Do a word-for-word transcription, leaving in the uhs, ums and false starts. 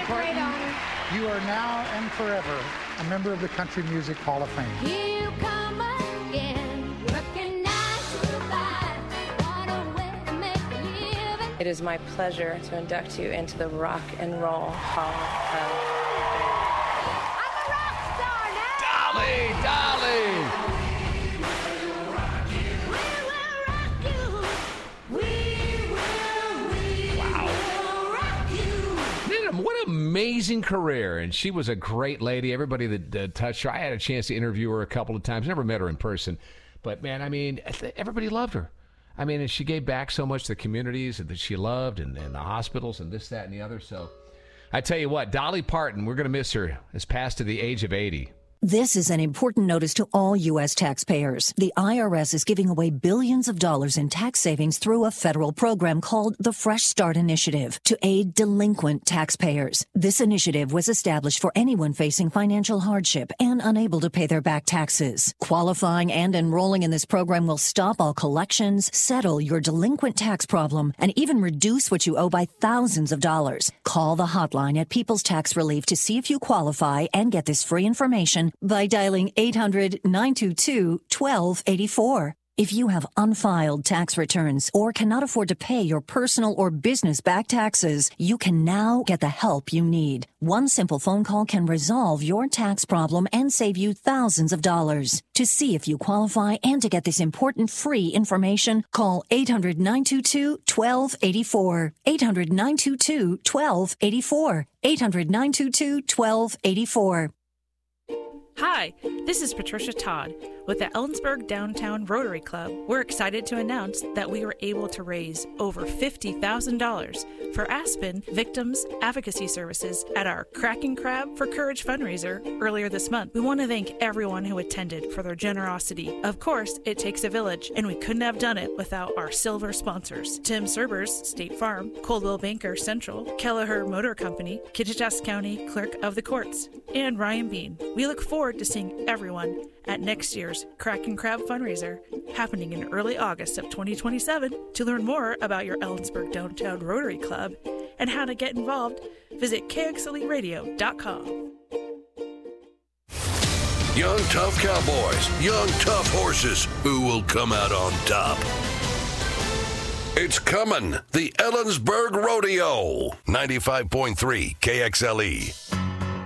Parton, you are now and forever a member of the Country Music Hall of Fame. Here you come again, working nine to five. What a way to make a living. It is my pleasure to induct you into the Rock and Roll Hall of Fame. Dolly, Dolly! What an amazing career, and she was a great lady. Everybody that uh, touched her, I had a chance to interview her a couple of times. Never met her in person, but man, I mean, everybody loved her. I mean, and she gave back so much to the communities that she loved, and, and the hospitals, and this, that, and the other. So, I tell you what, Dolly Parton, we're going to miss her. Has passed to the age of eighty. This is an important notice to all U S taxpayers. The I R S is giving away billions of dollars in tax savings through a federal program called the Fresh Start Initiative to aid delinquent taxpayers. This initiative was established for anyone facing financial hardship and unable to pay their back taxes. Qualifying and enrolling in this program will stop all collections, settle your delinquent tax problem, and even reduce what you owe by thousands of dollars. Call the hotline at People's Tax Relief to see if you qualify and get this free information by dialing eight hundred, nine two two, one two eight four. If you have unfiled tax returns or cannot afford to pay your personal or business back taxes, you can now get the help you need. One simple phone call can resolve your tax problem and save you thousands of dollars. To see if you qualify and to get this important free information, call eight hundred, nine two two, one two eight four. eight hundred, nine two two, one two eight four. eight hundred, nine two two, one two eight four. Hi, this is Patricia Todd with the Ellensburg Downtown Rotary Club. We're excited to announce that we were able to raise over fifty thousand dollars for Aspen Victims Advocacy Services at our Cracking Crab for Courage fundraiser earlier this month. We want to thank everyone who attended for their generosity. Of course, it takes a village, and we couldn't have done it without our silver sponsors: Tim Cerbers, State Farm; Coldwell Banker Central; Kelleher Motor Company; Kittitas County Clerk of the Courts; and Ryan Bean. We look forward to seeing everyone at next year's Cracking Crab fundraiser happening in early August of twenty twenty-seven. To learn more about your Ellensburg Downtown Rotary Club and how to get involved, visit K X L E radio dot com. Young tough cowboys, young tough horses, who will come out on top? It's coming, the Ellensburg Rodeo, ninety-five point three K X L E.